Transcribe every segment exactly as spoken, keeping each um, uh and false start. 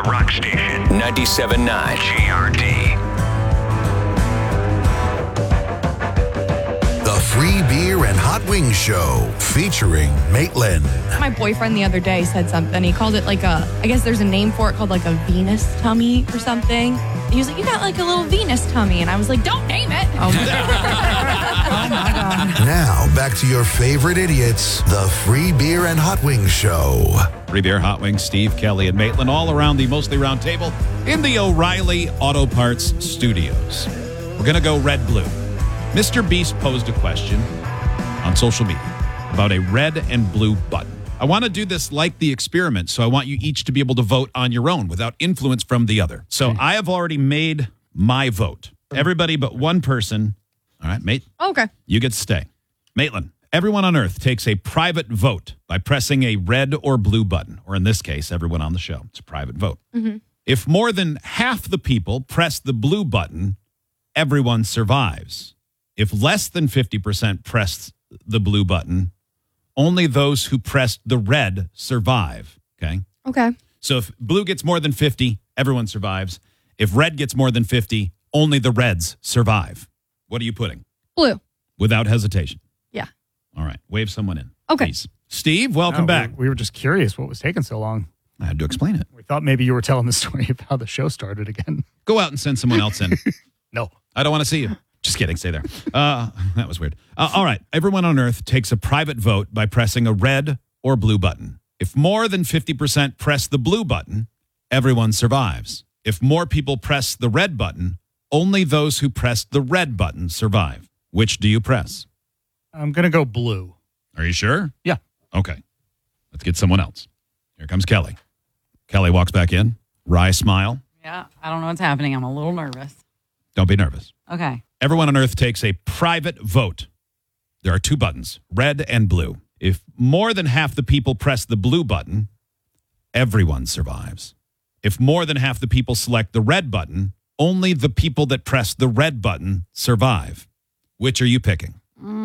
rock station. ninety-seven point nine G R D. The Free Beer and Hot Wings Show featuring Maitland. My boyfriend the other day said something. He called it like a, I guess there's a name for it called like a Venus tummy or something. He was like, you got like a little Venus tummy. And I was like, don't name it. Oh my God. Now, back to your favorite idiots, the Free Beer and Hot Wings Show. Free Beer, Hot Wings, Steve, Kelly, and Maitland all around the Mostly Round Table in the O'Reilly Auto Parts Studios. We're going to go red-blue. Mister Beast posed a question on social media about a red and blue button. I want to do this like the experiment, so I want you each to be able to vote on your own without influence from the other. So I have already made my vote. Everybody but one person. All right, mate. Okay. You get to stay. Maitland, everyone on Earth takes a private vote by pressing a red or blue button, or in this case, everyone on the show. It's a private vote. Mm-hmm. If more than half the people press the blue button, everyone survives. If less than fifty percent press the blue button, only those who pressed the red survive. Okay? Okay. So if blue gets more than fifty, everyone survives. If red gets more than fifty, only the reds survive. What are you putting? Blue. Without hesitation. Yeah. All right. Wave someone in. Okay. Please. Steve, welcome No, back. We, we were just curious what was taking so long. I had to explain it. We thought maybe you were telling the story of how the show started again. Go out and send someone else in. No. I don't want to see you. Just kidding. Stay there. Uh, that was weird. Uh, all right. Everyone on Earth takes a private vote by pressing a red or blue button. If more than fifty percent press the blue button, everyone survives. If more people press the red button, only those who pressed the red button survive. Which do you press? I'm going to go blue. Are you sure? Yeah. Okay. Let's get someone else. Here comes Kelly. Kelly walks back in. Wry smile. Yeah, I don't know what's happening. I'm a little nervous. Don't be nervous. Okay. Everyone on Earth takes a private vote. There are two buttons, red and blue. If more than half the people press the blue button, everyone survives. If more than half the people select the red button, only the people that press the red button survive. Which are you picking?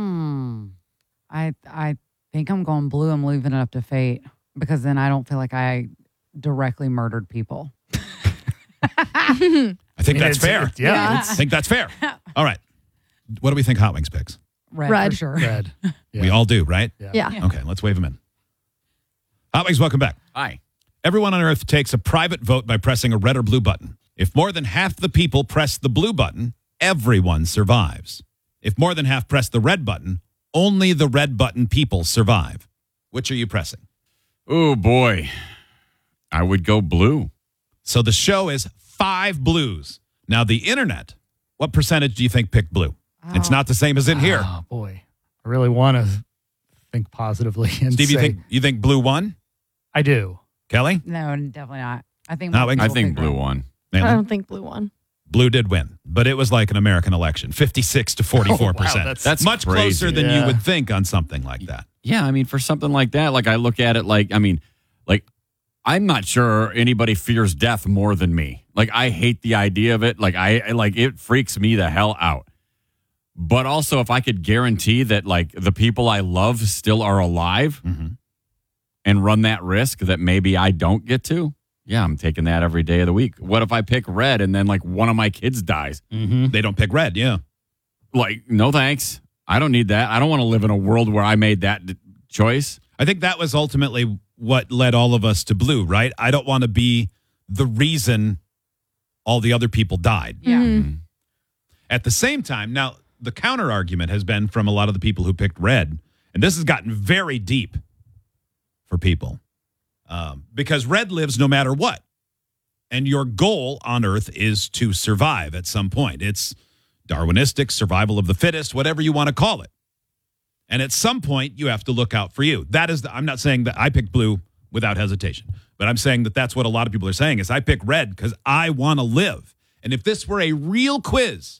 Mm, I I think I'm going blue. I'm leaving it up to fate because then I don't feel like I directly murdered people. I think I mean, that's it's- fair. it- yeah, I it's think that's fair. All right. What do we think Hot Wings picks? Red, Red. for sure. red. Yeah. We all do, right? Yeah. Okay, let's wave them in. Hot Wings, welcome back. Hi. Everyone on Earth takes a private vote by pressing a red or blue button. If more than half the people press the blue button, everyone survives. If more than half press the red button, only the red button people survive. Which are you pressing? Oh, boy. I would go blue. So the show is five blues. Now, the internet, what percentage do you think picked blue? It's not the same as in here. Oh, boy. I really want to think positively. And Steve, you say- think you think blue won? I do. Kelly? No, definitely not. I think No, I people I think pick blue red. won. I Maitland? don't think blue won. Blue did win, but it was like an American election, fifty-six to forty-four percent. Oh, wow, that's- That's much crazy. closer than you Yeah. would think on something like that. Yeah, I mean, for something like that, like I look at it like, I mean, like, I'm not sure anybody fears death more than me. Like, I hate the idea of it. Like, I I- like it freaks me the hell out. But also, if I could guarantee that, like, the people I love still are alive Mhm. and run that risk that maybe I don't get to, yeah, I'm taking that every day of the week. What if I pick red and then, like, one of my kids dies? Mm-hmm. They don't pick red, yeah. Like, no thanks. I don't need that. I don't want to live in a world where I made that d- choice. I think that was ultimately what led all of us to blue, right? I don't want to be the reason all the other people died. Yeah. Mhm. At the same time, now, the counter argument has been from a lot of the people who picked red, and this has gotten very deep for people, um, because red lives no matter what. And your goal on Earth is to survive at some point. It's Darwinistic, survival of the fittest, whatever you want to call it. And at some point, you have to look out for you. That is, the, I'm not saying that I picked blue without hesitation, but I'm saying that that's what a lot of people are saying is I pick red because I want to live. And if this were a real quiz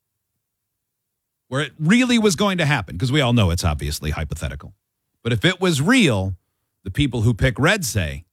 where it really was going to happen, because we all know it's obviously hypothetical, but if it was real, the people who pick red say,